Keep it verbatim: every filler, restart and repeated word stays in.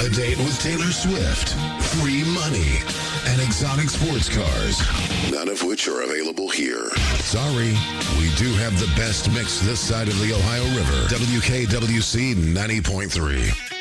A date with Taylor Swift, free money, and exotic sports cars. None of which are available here. Sorry, we do have the best mix this side of the Ohio River. W K W C ninety point three.